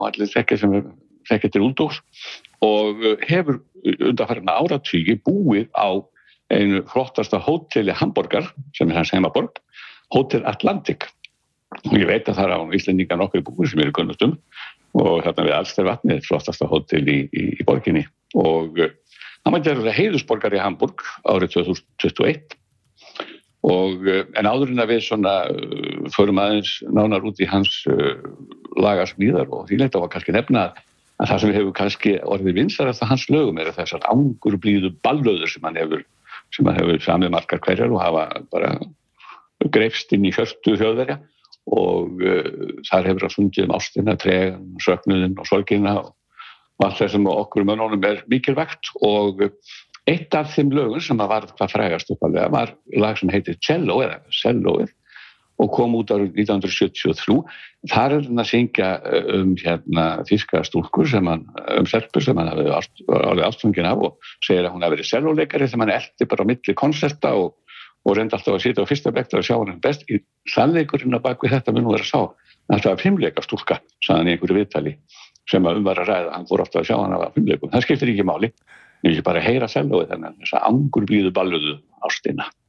og allir þekkja til útdós og hefur undanfarna áratugi búið á einu flottasta hóteli Hamborgar, sem hans heimaborg, Hótel Atlantic. Og ég veit að það á Íslendingar nokkrir búið sem eru kunnugt og þarna við Alstervatnið, flottasta hótel í borginni. Og hann var gerður heiðursborgari í Hamburg árið 2021 en áður en að við svona förum aðeins nánar út í hans lagasmíðar og því leita var kannski nefna að það sem hefur kannski orðið vinsarast að hans lögum þessar angurblíðu ballöður sem hann hefur samið margar hverjar og hafa bara greipst inn í hjörtu Þjóðverja og þar hefur hann sungið ástina, tregan, söknuðinn og sorgina og allt það sem okkur mönnunum mikilvægt og eitt af þeim lögum sem var hvað frægast uppalega var lag sem heitir Cello eða Celloið og kom út árið 1973. Þar hann að syngja þýska stúlkur stelpur sem hann hafði orðið ástfanginn af og segir að hún hafi verið celloleikari sem hann elti bara á milli konserta og reyndi alltaf að sitja á fyrsta bekk til að sjá hann best. Í sannleikurinn á bak við þetta mun nú vera sá. Þetta var fimmleika stúlka, sagði hann í einhverju viðtali sem var að ræða. Hann fór ofta að sjá hann af fimmleikum. Það skiptir ekki máli. Ég vil bara heyra celloið þennan, þessa angurblíðu ballöðu ástina.